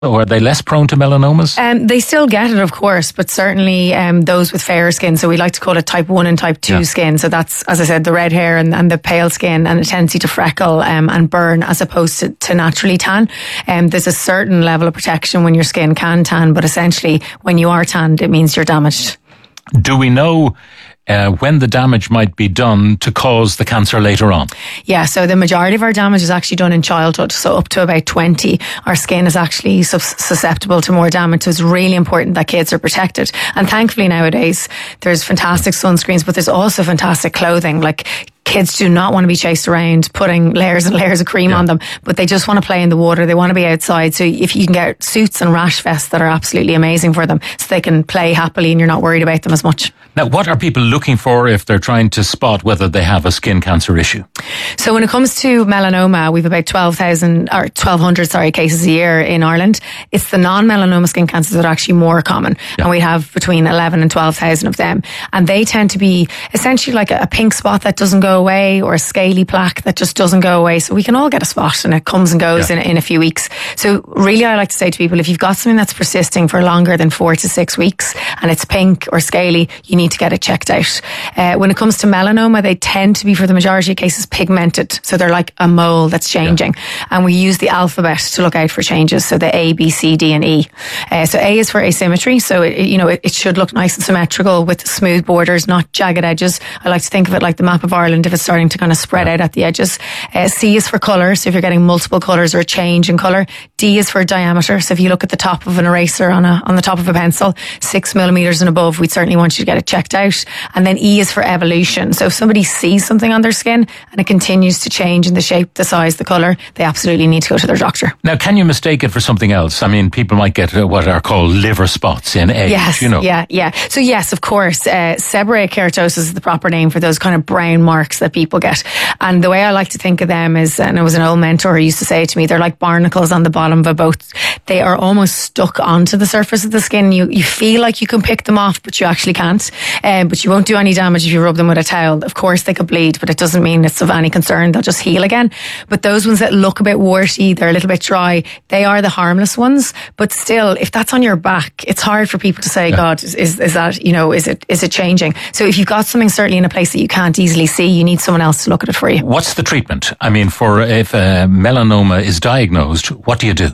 Or are they less prone to melanomas? They still get it, of course, but certainly those with fairer skin. So we like to call it type 1 and type 2 skin. So that's, as I said, the red hair and the pale skin and a tendency to freckle and burn as opposed to naturally tan. There's a certain level of protection when your skin can tan, but essentially when you are tanned, it means you're damaged. Do we know when the damage might be done to cause the cancer later on? Yeah, so the majority of our damage is actually done in childhood. So up to about 20, our skin is actually susceptible to more damage. So it's really important that kids are protected. And thankfully nowadays, there's fantastic sunscreens, but there's also fantastic clothing. Like, kids do not want to be chased around putting layers and layers of cream on them, but they just want to play in the water. They want to be outside. So if you can get suits and rash vests that are absolutely amazing for them, so they can play happily and you're not worried about them as much. Now, what are people looking for if they're trying to spot whether they have a skin cancer issue? So when it comes to melanoma, we've about 1,200 cases a year in Ireland. It's the non-melanoma skin cancers that are actually more common. And we have between 11 and 12,000 of them. And they tend to be essentially like a pink spot that doesn't go away, or a scaly plaque that just doesn't go away. So we can all get a spot and it comes and goes in a few weeks. So really, I like to say to people, if you've got something that's persisting for longer than 4 to 6 weeks and it's pink or scaly, you need to get it checked out. When it comes to melanoma, they tend to be, for the majority of cases, pigmented. So they're like a mole that's changing. And we use the alphabet to look out for changes. So the A, B, C, D and E. So A is for asymmetry. So it should look nice and symmetrical with smooth borders, not jagged edges. I like to think of it like the map of Ireland if it's starting to kind of spread out at the edges. C is for colour. So if you're getting multiple colours or a change in colour. D is for diameter. So if you look at the top of an eraser on the top of a pencil, 6 millimetres and above, we'd certainly want you to get it checked out. And then E is for evolution. So if somebody sees something on their skin and it continues to change in the shape, the size, the colour, they absolutely need to go to their doctor. Now, can you mistake it for something else? I mean, people might get what are called liver spots in age, Yes, yeah. So yes, of course, seborrheic keratosis is the proper name for those kind of brown marks that people get. And the way I like to think of them is, and it was an old mentor who used to say to me, they're like barnacles on the bottom of a boat. They are almost stuck onto the surface of the skin. You feel like you can pick them off, but you actually can't. But you won't do any damage if you rub them with a towel. Of course they could bleed, but it doesn't mean it's of any concern. They'll just heal again. But those ones that look a bit warty, they're a little bit dry, they are the harmless ones. But still, if that's on your back, it's hard for people to say, God, is that, is it changing? So if you've got something certainly in a place that you can't easily see, you need someone else to look at it for you. What's the treatment? I mean, if melanoma is diagnosed, what do you do?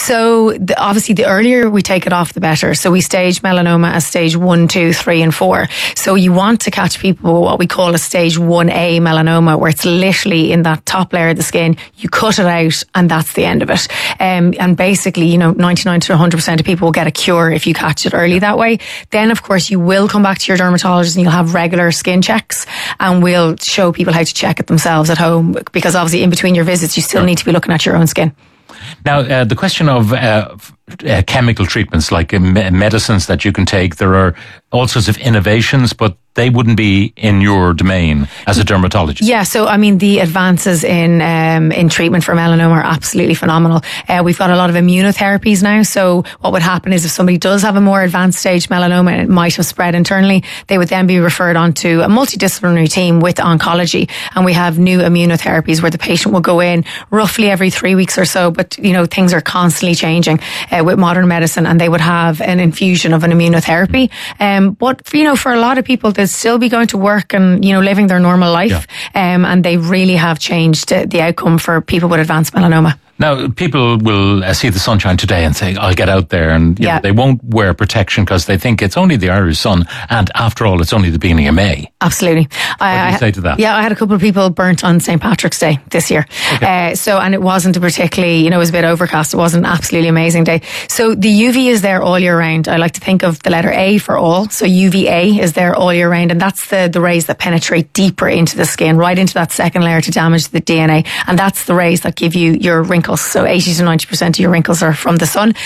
So obviously the earlier we take it off, the better. So we stage melanoma as stage 1, 2, 3 and 4. So you want to catch people with what we call a stage 1A melanoma, where it's literally in that top layer of the skin. You cut it out and that's the end of it. And basically, 99 to 100% of people will get a cure if you catch it early that way. Then, of course, you will come back to your dermatologist and you'll have regular skin checks, and we'll show people how to check it themselves at home, because obviously in between your visits, you still need to be looking at your own skin. Now, the question of chemical treatments like medicines that you can take, there are all sorts of innovations, but they wouldn't be in your domain as a dermatologist. Yeah, so I mean, the advances in treatment for melanoma are absolutely phenomenal. We've got a lot of immunotherapies now. So what would happen is if somebody does have a more advanced stage melanoma and it might have spread internally, they would then be referred on to a multidisciplinary team with oncology. And we have new immunotherapies where the patient will go in roughly every 3 weeks or so. But, things are constantly changing with modern medicine, and they would have an infusion of an immunotherapy. But, for a lot of people, they'll still be going to work and, living their normal life. And they really have changed the outcome for people with advanced melanoma. Now, people will see the sunshine today and say, I'll get out there, and they won't wear protection because they think it's only the Irish sun, and after all, it's only the beginning of May. Absolutely. What do you say to that? Yeah, I had a couple of people burnt on St. Patrick's Day this year. Okay. And it wasn't a particularly, it was a bit overcast. It wasn't an absolutely amazing day. So the UV is there all year round. I like to think of the letter A for all. So UVA is there all year round, and that's the rays that penetrate deeper into the skin, right into that second layer to damage the DNA. And that's the rays that give you your wrinkles. So 80 to 90% of your wrinkles are from the sun.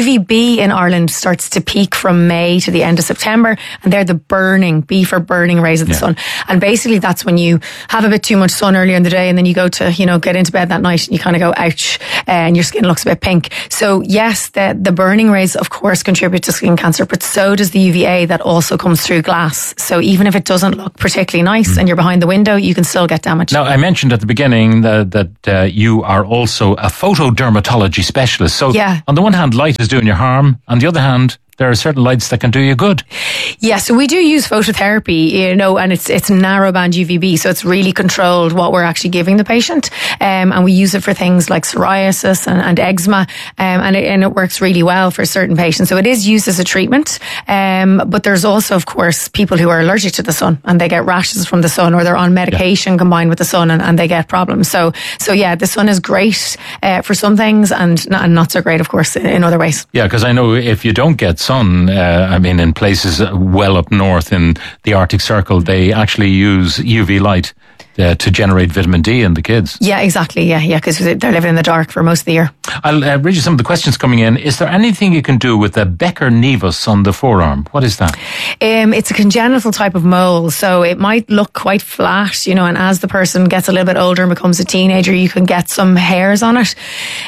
UVB in Ireland starts to peak from May to the end of September, and they're the burning, B for burning rays of the sun. And basically that's when you have a bit too much sun earlier in the day, and then you go to, get into bed that night and you kind of go, ouch, and your skin looks a bit pink. So yes, the burning rays of course contribute to skin cancer, but so does the UVA that also comes through glass. So even if it doesn't look particularly nice and you're behind the window, you can still get damage. Now, I mentioned at the beginning that you are also a a photodermatology specialist. So Yeah. on the one hand, light is doing you harm. On the other hand, there are certain lights that can do you good. Yeah, so we do use phototherapy, and it's narrowband UVB, so it's really controlled what we're actually giving the patient, and we use it for things like psoriasis and eczema, and it works really well for certain patients. So it is used as a treatment, but there's also, of course, people who are allergic to the sun and they get rashes from the sun, or they're on medication combined with the sun and they get problems. So yeah, the sun is great for some things and not so great, of course, in other ways. Yeah, because I know if you don't get sun, in places well up north in the Arctic Circle, they actually use UV light to generate vitamin D in the kids. Yeah, exactly. Yeah, because they're living in the dark for most of the year. I'll read you some of the questions coming in. Is there anything you can do with the Becker nevus on the forearm? What is that? It's a congenital type of mole, so it might look quite flat, and as the person gets a little bit older and becomes a teenager, you can get some hairs on it.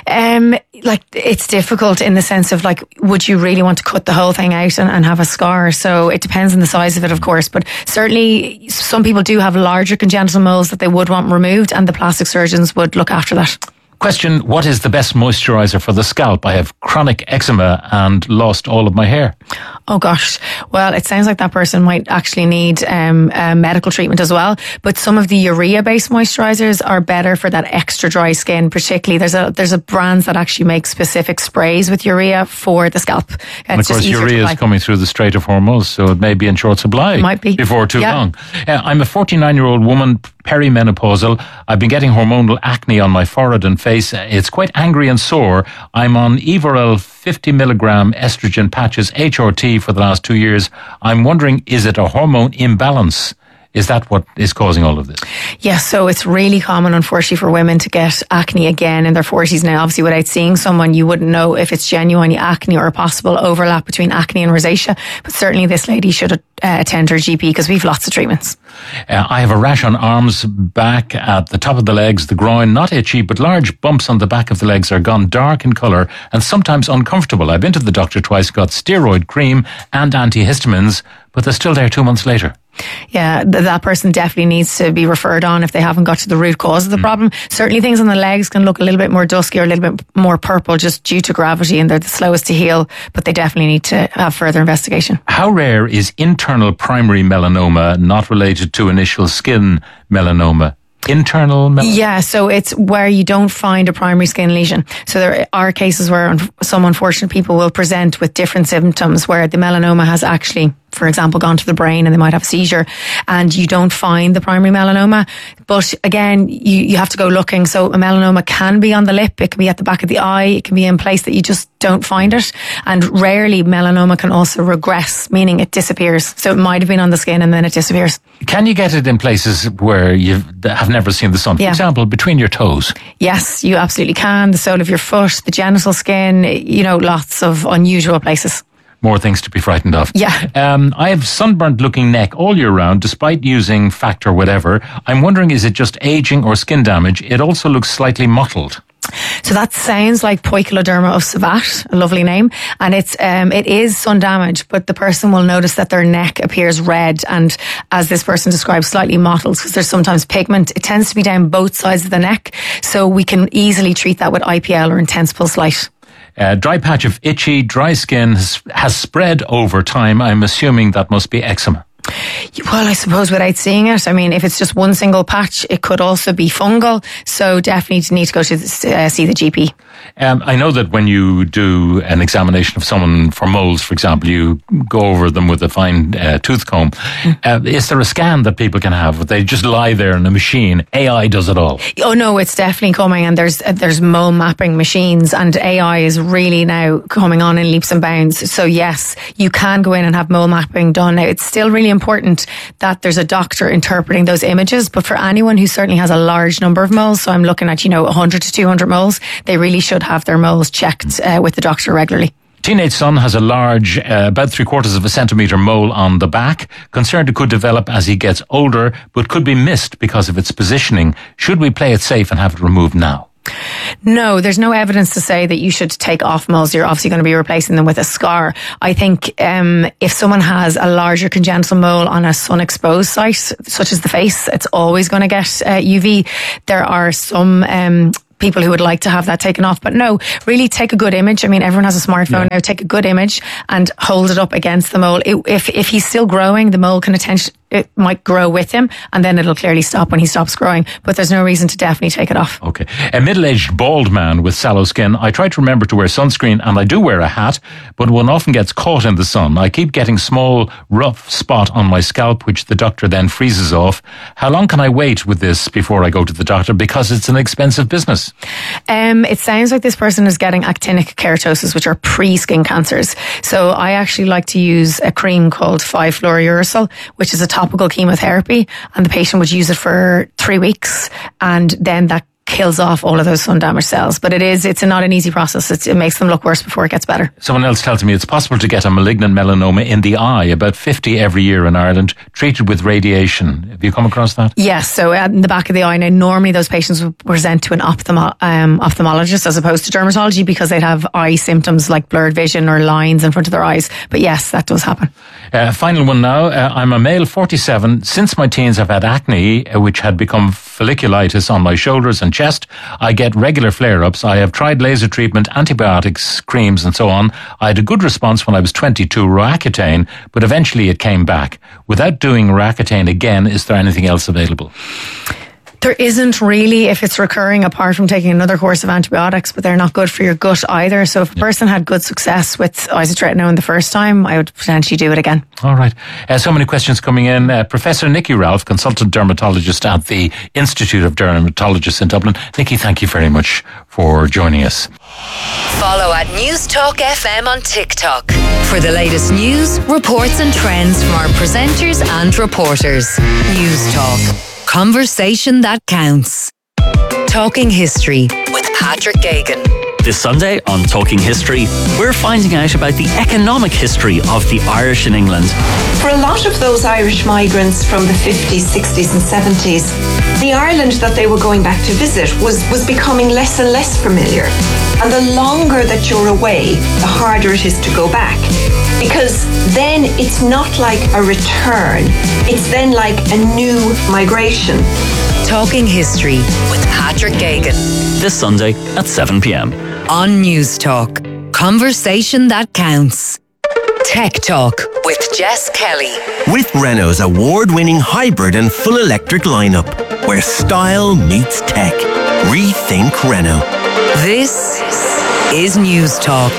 It's difficult in the sense of, would you really want to cut the whole thing out and have a scar? So it depends on the size of it, of course, but certainly some people do have larger congenital moles that they would want removed, and the plastic surgeons would look after that. Question, what is the best moisturizer for the scalp? I have chronic eczema and lost all of my hair. Oh gosh. Well, it sounds like that person might actually need medical treatment as well. But some of the urea-based moisturizers are better for that extra dry skin. Particularly, there's a brands that actually make specific sprays with urea for the scalp. And of course, urea is coming through the Strait of Hormuz, so it may be in short supply. It might be before too long. I'm a 49-year-old woman, perimenopausal. I've been getting hormonal acne on my forehead and face. It's quite angry and sore. I'm on Evorel 50 milligram estrogen patches, HRT, for the last 2 years. I'm wondering, is it a hormone imbalance? Is that what is causing all of this? Yeah, so it's really common, unfortunately, for women to get acne again in their 40s now. Obviously, without seeing someone, you wouldn't know if it's genuine acne or a possible overlap between acne and rosacea. But certainly this lady should attend her GP because we've lots of treatments. I have a rash on arms, back, at the top of the legs, the groin, not itchy, but large bumps on the back of the legs are gone dark in colour and sometimes uncomfortable. I've been to the doctor twice, got steroid cream and antihistamines, but they're still there 2 months later. Yeah, that person definitely needs to be referred on if they haven't got to the root cause of the problem. Certainly things on the legs can look a little bit more dusky or a little bit more purple just due to gravity, and they're the slowest to heal, but they definitely need to have further investigation. How rare is internal primary melanoma, not related to initial skin melanoma? Internal melanoma? Yeah, so it's where you don't find a primary skin lesion. So there are cases where some unfortunate people will present with different symptoms where the melanoma has actually, for example, gone to the brain and they might have a seizure, and you don't find the primary melanoma. But again, you have to go looking. So a melanoma can be on the lip, it can be at the back of the eye, it can be in place that you just don't find it. And rarely melanoma can also regress, meaning it disappears. So it might have been on the skin and then it disappears. Can you get it in places where you have never seen the sun? For example, between your toes? Yes, you absolutely can. The sole of your foot, the genital skin, lots of unusual places. More things to be frightened of. Yeah. I have sunburnt looking neck all year round, despite using Factor whatever. I'm wondering, is it just aging or skin damage? It also looks slightly mottled. So that sounds like poikiloderma ovale, a lovely name, and it is sun damage, but the person will notice that their neck appears red and, as this person describes, slightly mottled because there's sometimes pigment. It tends to be down both sides of the neck, so we can easily treat that with IPL or intense pulse light. Dry patch of itchy, dry skin has spread over time. I'm assuming that must be eczema. Well, I suppose without seeing it, if it's just one single patch, it could also be fungal. So definitely need to go to see the GP. I know that when you do an examination of someone for moles, for example, you go over them with a fine tooth comb. Is there a scan that people can have? They just lie there in a machine. AI does it all. Oh no, it's definitely coming, and there's mole mapping machines, and AI is really now coming on in leaps and bounds. So yes, you can go in and have mole mapping done. Now, it's still really important that there's a doctor interpreting those images, but for anyone who certainly has a large number of moles, so I'm looking at 100 to 200 moles, they really should have their moles checked with the doctor regularly. Teenage son has a large, about 3/4 of a centimetre mole on the back. Concerned it could develop as he gets older, but could be missed because of its positioning. Should we play it safe and have it removed now? No, there's no evidence to say that you should take off moles. You're obviously going to be replacing them with a scar. I think if someone has a larger congenital mole on a sun-exposed site, such as the face, it's always going to get UV. There are some people who would like to have that taken off. But no, really take a good image. I mean, everyone has a smartphone now. Take a good image and hold it up against the mole. If he's still growing, the mole can it might grow with him, and then it'll clearly stop when he stops growing. But there's no reason to definitely take it off. Okay. A middle-aged bald man with sallow skin. I try to remember to wear sunscreen, and I do wear a hat, but one often gets caught in the sun. I keep getting small, rough spot on my scalp, which the doctor then freezes off. How long can I wait with this before I go to the doctor? Because it's an expensive business. It sounds like this person is getting actinic keratosis, which are pre-skin cancers. So I actually like to use a cream called 5-fluorouracil, which is a topical chemotherapy, and the patient would use it for 3 weeks, and then that kills off all of those sun damaged cells. But it's not an easy process. It makes them look worse before it gets better. Someone else tells me it's possible to get a malignant melanoma in the eye, about 50 every year in Ireland, treated with radiation. Have you come across that? Yes, so in the back of the eye. Now, normally those patients would present to an ophthalmologist as opposed to dermatology, because they'd have eye symptoms like blurred vision or lines in front of their eyes. But yes, that does happen. Final one now. I'm a male, 47. Since my teens, I've had acne, which had become folliculitis on my shoulders and chest. I get regular flare-ups. I have tried laser treatment, antibiotics, creams and so on. I had a good response when I was 22, Roaccutane, but eventually it came back. Without doing Roaccutane again, is there anything else available? There isn't really, if it's recurring, apart from taking another course of antibiotics, but they're not good for your gut either. So if a person had good success with isotretinoin the first time, I would potentially do it again. All right. So many questions coming in. Professor Nikki Ralph, consultant dermatologist at the Institute of Dermatologists in Dublin. Nikki, thank you very much for joining us. Follow at News Talk FM on TikTok for the latest news, reports and trends from our presenters and reporters. News Talk. Conversation that counts. Talking History with Patrick Gagan. This Sunday on Talking History, we're finding out about the economic history of the Irish in England. For a lot of those Irish migrants from the 50s, 60s and 70s, the Ireland that they were going back to visit was becoming less and less familiar. And the longer that you're away, the harder it is to go back. Because then it's not like a return, it's then like a new migration. Talking History with Patrick Gagan. This Sunday at 7 p.m. On News Talk. Conversation that counts. Tech Talk with Jess Kelly. With Renault's award-winning hybrid and full electric lineup, where style meets tech. Rethink Renault. This is News Talk.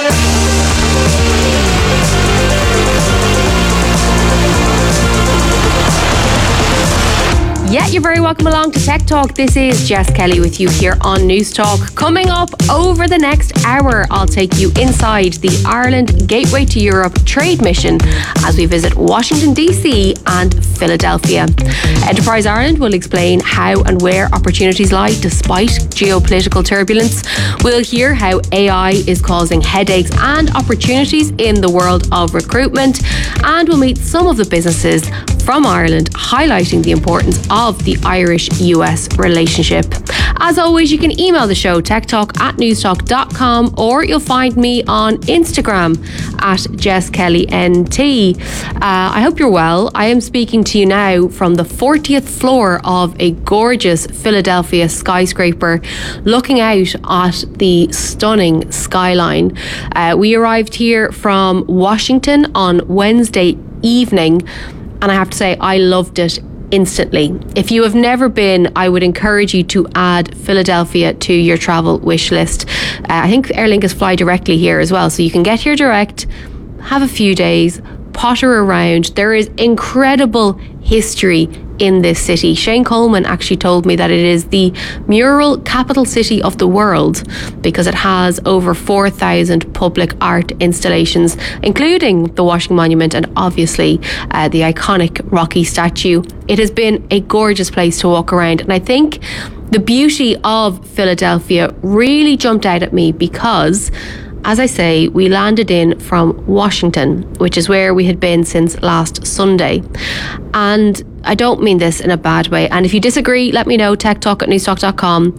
Yeah, you're very welcome along to Tech Talk. This is Jess Kelly with you here on News Talk. Coming up over the next hour, I'll take you inside the Ireland Gateway to Europe trade mission as we visit Washington, D.C. and Philadelphia. Enterprise Ireland will explain how and where opportunities lie despite geopolitical turbulence. We'll hear how AI is causing headaches and opportunities in the world of recruitment. And we'll meet some of the businesses from Ireland highlighting the importance of the Irish-US relationship. As always, you can email the show techtalk@newstalk.com, or you'll find me on Instagram at JessKellyNT. I hope you're well. I am speaking to you now from the 40th floor of a gorgeous Philadelphia skyscraper, looking out at the stunning skyline. We arrived here from Washington on Wednesday evening, and I have to say, I loved it instantly. If you have never been, I would encourage you to add Philadelphia to your travel wish list. I think Aer Lingus fly directly here as well, so you can get here direct, have a few days, potter around. There is incredible history in this city. Shane Coleman actually told me that it is the mural capital city of the world because it has over 4,000 public art installations, including the Washington Monument and obviously the iconic Rocky statue. It has been a gorgeous place to walk around, and I think the beauty of Philadelphia really jumped out at me because, as I say, we landed in from Washington, which is where we had been since last Sunday. And I don't mean this in a bad way. And if you disagree, let me know, techtalk@newstalk.com.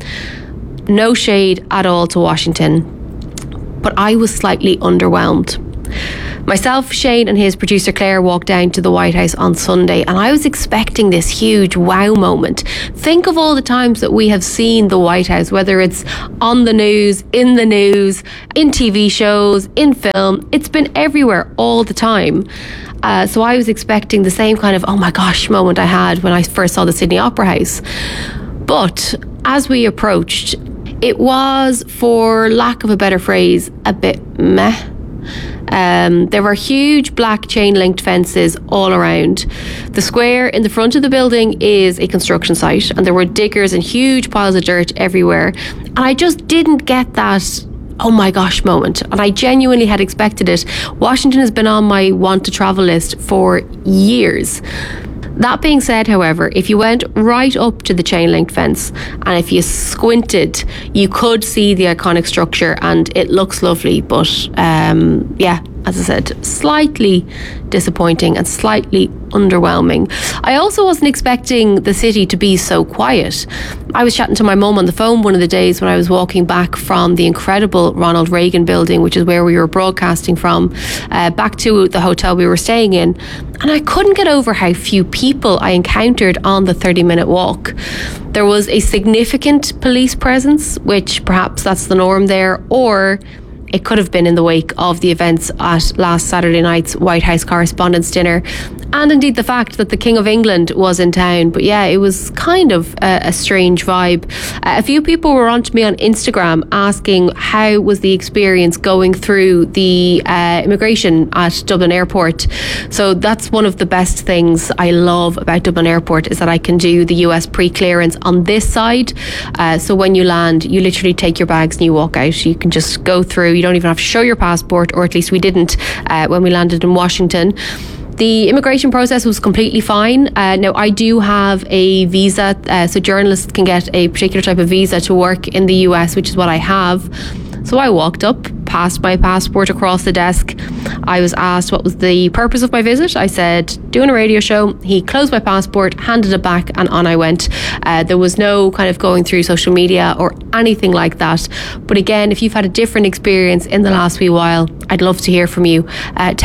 No shade at all to Washington, but I was slightly underwhelmed. Myself, Shane and his producer Claire walked down to the White House on Sunday, and I was expecting this huge wow moment. Think of all the times that we have seen the White House, whether it's on the news, in TV shows, in film. It's been everywhere all the time. So I was expecting the same kind of oh my gosh moment I had when I first saw the Sydney Opera House. But as we approached, it was, for lack of a better phrase, a bit meh. There were huge black chain-linked fences all around. The square in the front of the building is a construction site, and there were diggers and huge piles of dirt everywhere. And I just didn't get that oh my gosh moment, and I genuinely had expected it. Washington has been on my want to travel list for years. That being said, however, if you went right up to the chain-linked fence and if you squinted, you could see the iconic structure, and it looks lovely, but as I said, slightly disappointing and slightly underwhelming. I also wasn't expecting the city to be so quiet. I was chatting to my mum on the phone one of the days when I was walking back from the incredible Ronald Reagan building, which is where we were broadcasting from, back to the hotel we were staying in. And I couldn't get over how few people I encountered on the 30-minute walk. There was a significant police presence, which perhaps that's the norm there, or it could have been in the wake of the events at last Saturday night's White House Correspondents' Dinner, and indeed the fact that the King of England was in town. But yeah, it was kind of a strange vibe. A few people were onto me on Instagram asking how was the experience going through the immigration at Dublin Airport. So that's one of the best things I love about Dublin Airport, is that I can do the US pre-clearance on this side. So when you land, you literally take your bags and you walk out. You can just go through. You don't even have to show your passport, or at least we didn't when we landed in Washington. The immigration process was completely fine. Now, I do have a visa, so journalists can get a particular type of visa to work in the US, which is what I have. So I walked up, passed my passport across the desk. I was asked what was the purpose of my visit. I said, doing a radio show. He closed my passport, handed it back, and on I went. There was no kind of going through social media or anything like that. But again, if you've had a different experience in the last wee while, I'd love to hear from you.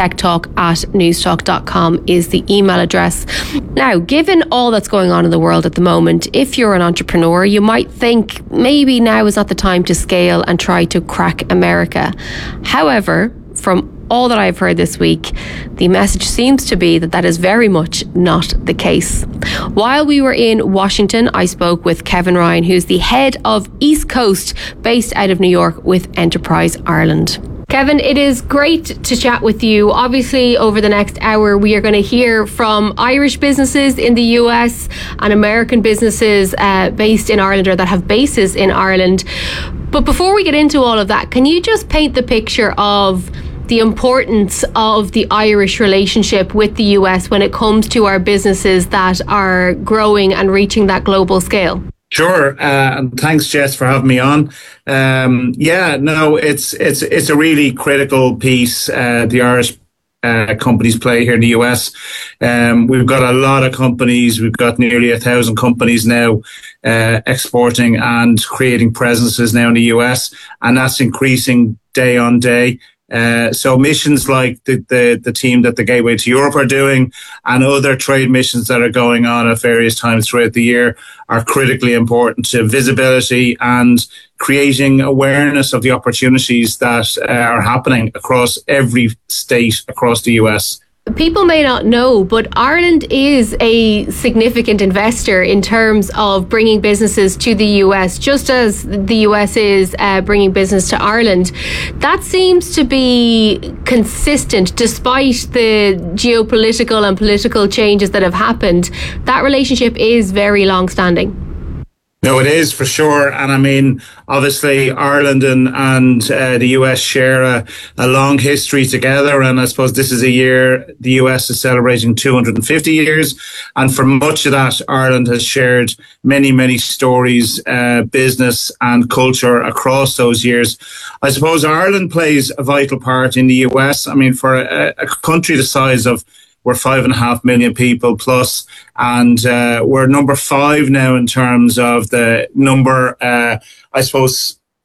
techtalk@newstalk.com is the email address. Now, given all that's going on in the world at the moment, if you're an entrepreneur, you might think maybe now is not the time to scale and try to crack America. However, from all that I've heard this week, the message seems to be that is very much not the case. While we were in Washington, I spoke with Kevin Ryan, who's the head of East Coast, based out of New York with Enterprise Ireland. Kevin, it is great to chat with you. Obviously, over the next hour, we are going to hear from Irish businesses in the US and American businesses based in Ireland, or that have bases in Ireland. But before we get into all of that, can you just paint the picture of the importance of the Irish relationship with the US when it comes to our businesses that are growing and reaching that global scale? Sure, and thanks, Jess, for having me on. It's a really critical piece. The Irish companies play here in the US. We've got a lot of companies. We've got nearly 1,000 companies now exporting and creating presences now in the US, and that's increasing day on day. So missions like the team that the Gateway to Europe are doing, and other trade missions that are going on at various times throughout the year, are critically important to visibility and creating awareness of the opportunities that are happening across every state across the US. People may not know, but Ireland is a significant investor in terms of bringing businesses to the US, just as the US is bringing business to Ireland. That seems to be consistent despite the geopolitical and political changes that have happened. That relationship is very long-standing. No, it is for sure. And I mean, obviously, Ireland and the US share a long history together. And I suppose this is a year the US is celebrating 250 years. And for much of that, Ireland has shared many, many stories, business and culture across those years. I suppose Ireland plays a vital part in the US. I mean, for a country the size of, we're 5.5 million people plus, and we're number 5 now in terms of the number, I suppose,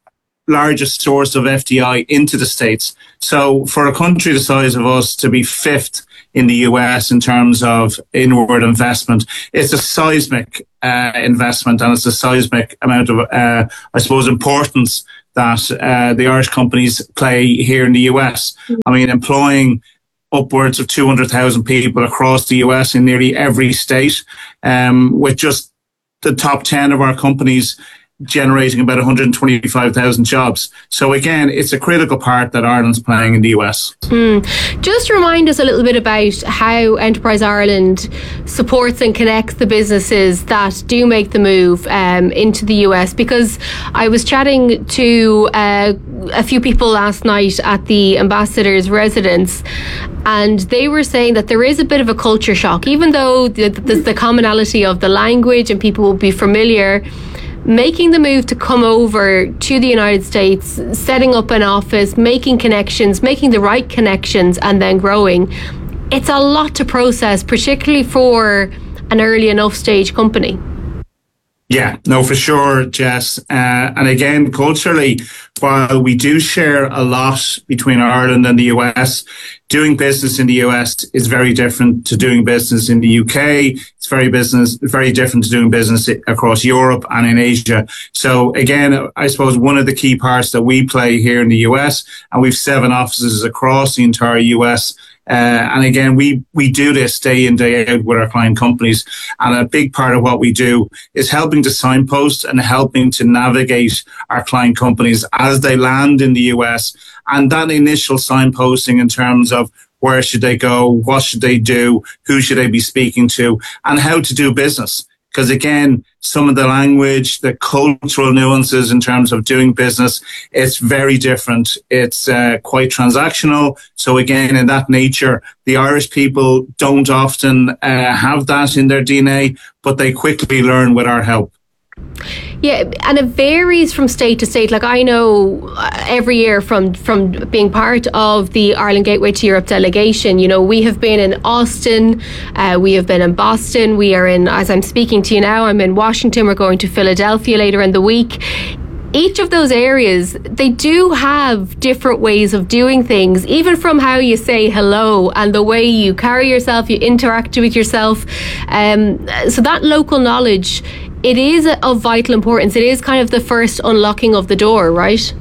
largest source of FDI into the States. So for a country the size of us to be fifth in the US in terms of inward investment, it's a seismic investment, and it's a seismic amount of, I suppose, importance that the Irish companies play here in the US. I mean, employing upwards of 200,000 people across the US in nearly every state, with just the top 10 of our companies generating about 125,000 jobs. So again, it's a critical part that Ireland's playing in the US. Just remind us a little bit about how Enterprise Ireland supports and connects the businesses that do make the move into the US, because I was chatting to a few people last night at the ambassador's residence, and they were saying that there is a bit of a culture shock, even though there's the commonality of the language and people will be familiar. Making the move to come over to the United States, setting up an office, making connections, making the right connections, and then growing, it's a lot to process, particularly for an early enough stage company. Yeah, no, for sure, Jess. And again, culturally, while we do share a lot between Ireland and the US, doing business in the US is very different to doing business in the UK. It's very different to doing business across Europe and in Asia. So again, I suppose one of the key parts that we play here in the US, and we've 7 offices across the entire US. And again, we do this day in, day out with our client companies. And a big part of what we do is helping to signpost and helping to navigate our client companies as they land in the US. And that initial signposting in terms of where should they go, what should they do, who should they be speaking to, and how to do business. Because again, some of the language, the cultural nuances in terms of doing business, it's very different. It's quite transactional. So again, in that nature, the Irish people don't often have that in their DNA, but they quickly learn with our help. Yeah, and it varies from state to state. Like I know every year from being part of the Ireland Gateway to Europe delegation, you know, we have been in Austin, we have been in Boston, we are in, as I'm speaking to you now, I'm in Washington, we're going to Philadelphia later in the week. Each of those areas, they do have different ways of doing things, even from how you say hello and the way you carry yourself, you interact with yourself. So that local knowledge, it is of vital importance. It is kind of the first unlocking of the door, right?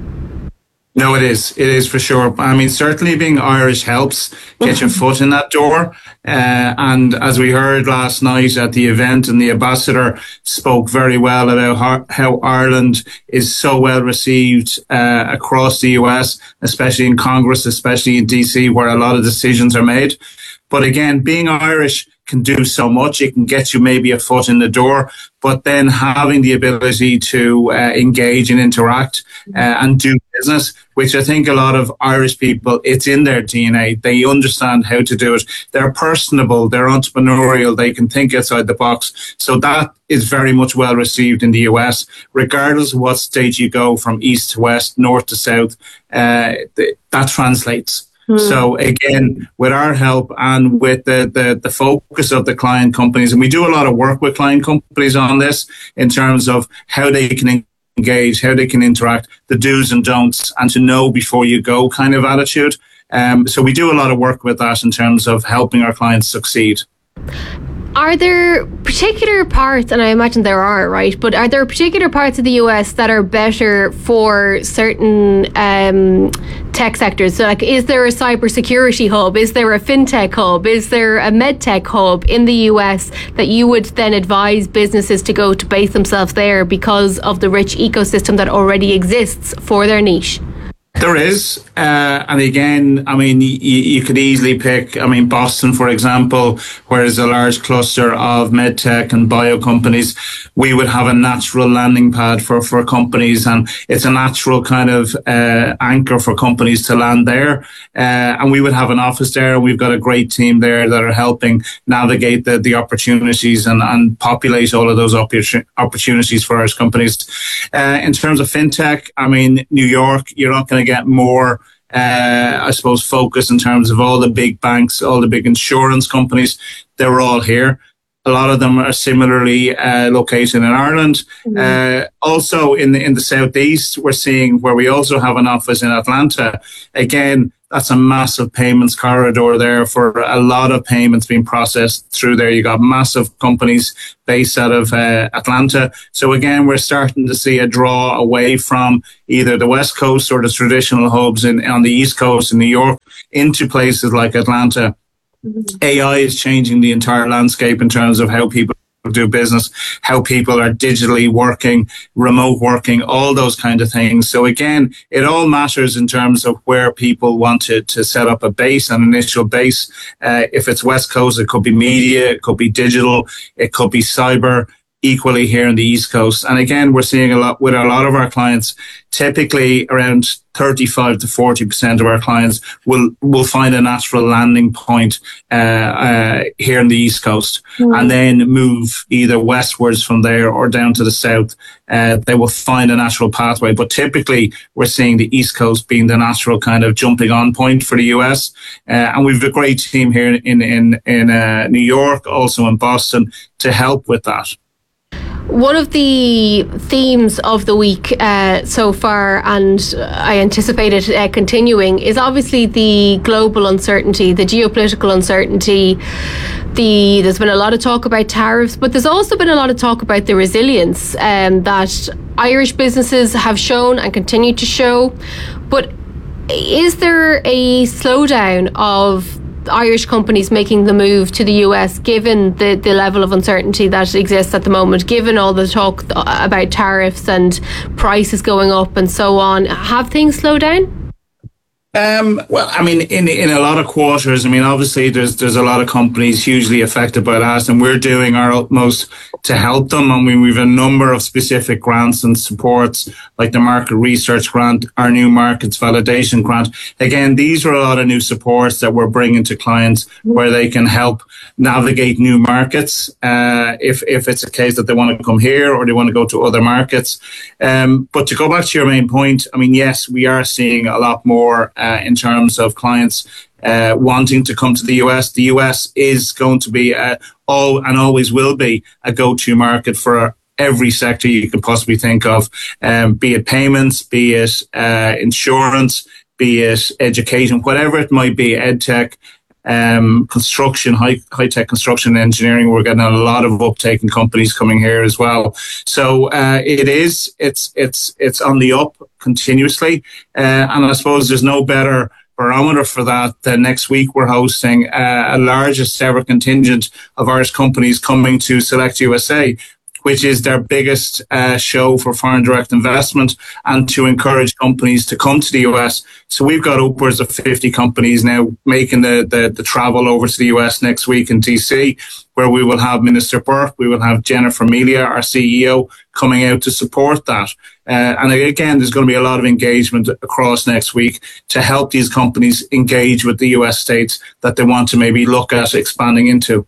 No, it is. It is for sure. I mean, certainly being Irish helps get your foot in that door. And as we heard last night at the event, and the ambassador spoke very well about how Ireland is so well received across the US, especially in Congress, especially in DC, where a lot of decisions are made. But again, being Irish can do so much. It can get you maybe a foot in the door, but then having the ability to engage and interact and do business, which I think a lot of Irish people, it's in their DNA. They understand how to do it. They're personable, they're entrepreneurial, they can think outside the box. So that is very much well received in the US, regardless of what stage you go, from east to west, north to south, that translates. So again, with our help and with the focus of the client companies, and we do a lot of work with client companies on this in terms of how they can engage, how they can interact, the do's and don'ts, and to know before you go kind of attitude. So we do a lot of work with that in terms of helping our clients succeed. Are there particular parts, and I imagine there are, right, but are there particular parts of the US that are better for certain tech sectors? So like, is there a cybersecurity hub? Is there a fintech hub? Is there a medtech hub in the US that you would then advise businesses to go to base themselves there because of the rich ecosystem that already exists for their niche? There is. And again, I mean, you could easily pick, I mean, Boston, for example, where there's a large cluster of medtech and bio companies. We would have a natural landing pad for companies, and it's a natural kind of anchor for companies to land there. And we would have an office there, and we've got a great team there that are helping navigate the opportunities and populate all of those opportunities for our companies. In terms of fintech, I mean, New York, you're not going to get more, I suppose, focus in terms of all the big banks, all the big insurance companies. They're all here. A lot of them are similarly located in Ireland. Also in the southeast, we're seeing where we also have an office in Atlanta. Again, that's a massive payments corridor there for a lot of payments being processed through there. You got massive companies based out of Atlanta. So again, we're starting to see a draw away from either the West Coast or the traditional hubs on the East Coast in New York into places like Atlanta. AI is changing the entire landscape in terms of how people do business, how people are digitally working, remote working, all those kind of things. So again, it all matters in terms of where people want to set up a base, an initial base. If it's West Coast, it could be media, it could be digital, it could be cyber. Equally here in the East Coast. And again, we're seeing a lot with a lot of our clients, typically around 35 to 40% of our clients will find a natural landing point here in the East Coast and then move either westwards from there or down to the south. They will find a natural pathway. But typically, we're seeing the East Coast being the natural kind of jumping on point for the US. And we've a great team here in New York, also in Boston, to help with that. One of the themes of the week so far, and I anticipate it continuing, is obviously the global uncertainty, the geopolitical uncertainty. There's been a lot of talk about tariffs, but there's also been a lot of talk about the resilience that Irish businesses have shown and continue to show. But is there a slowdown of Irish companies making the move to the US, given the level of uncertainty that exists at the moment, given all the talk about tariffs and prices going up and so on? Have things slowed down? Well, I mean, in a lot of quarters, I mean, obviously there's a lot of companies hugely affected by that, and we're doing our utmost to help them. I mean, we've a number of specific grants and supports, like the Market Research Grant, our New Markets Validation Grant. Again, these are a lot of new supports that we're bringing to clients where they can help navigate new markets, if it's a case that they want to come here or they want to go to other markets. But to go back to your main point, I mean, yes, we are seeing a lot more in terms of clients wanting to come to the US. The US is going to be always will be a go-to market for every sector you could possibly think of, be it payments, be it insurance, be it education, whatever it might be, edtech, construction, high-tech construction and engineering. We're getting a lot of uptake in companies coming here as well. So it's on the up continuously. And I suppose there's no better barometer for that than next week we're hosting a largest ever contingent of Irish companies coming to Select USA, which is their biggest show for foreign direct investment and to encourage companies to come to the US. So we've got upwards of 50 companies now making the travel over to the US next week in DC, where we will have Minister Burke, we will have Jennifer Melia, our CEO, coming out to support that. And again, there's going to be a lot of engagement across next week to help these companies engage with the US states that they want to maybe look at expanding into.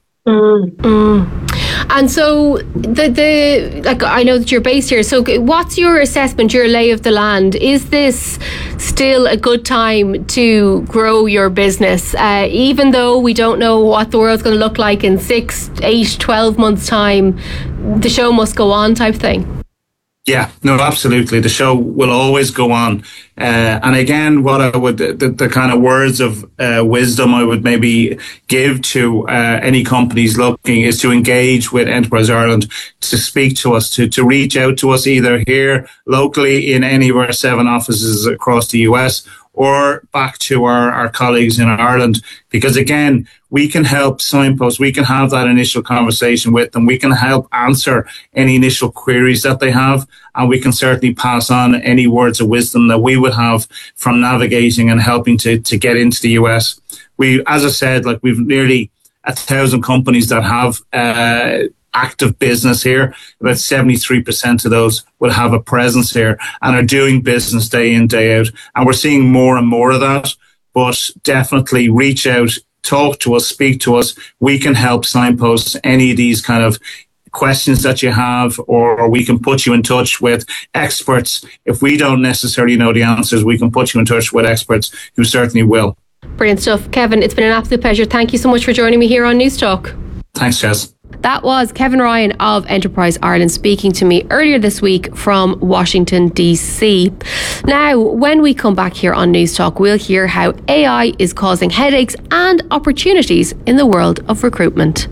And so like, I know that you're based here, so what's your assessment, your lay of the land? Is this still a good time to grow your business, even though we don't know what the world's going to look like in 6, 8, 12 months time? The show must go on type thing. Yeah, no, absolutely. The show will always go on. And again, what I would, the kind of words of wisdom I would maybe give to any companies looking is to engage with Enterprise Ireland, to speak to us, to reach out to us either here locally in any of our 7 offices across the US, or back to our colleagues in Ireland, because again, we can help signpost, we can have that initial conversation with them, we can help answer any initial queries that they have, and we can certainly pass on any words of wisdom that we would have from navigating and helping to get into the US. We, as I said, like we've nearly 1,000 companies that have active business here. About 73% of those will have a presence here and are doing business day in, day out. And we're seeing more and more of that. But definitely reach out, talk to us, speak to us. We can help signpost any of these kind of questions that you have, or we can put you in touch with experts. If we don't necessarily know the answers, we can put you in touch with experts who certainly will. Brilliant stuff. Kevin, it's been an absolute pleasure. Thank you so much for joining me here on News Talk. Thanks, Jess. That was Kevin Ryan of Enterprise Ireland speaking to me earlier this week from Washington, DC. Now, when we come back here on News Talk, we'll hear how AI is causing headaches and opportunities in the world of recruitment.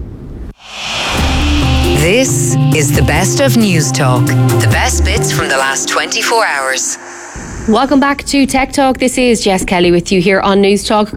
This is the best of News Talk. The best bits from the last 24 hours. Welcome back to Tech Talk. This is Jess Kelly with you here on News Talk.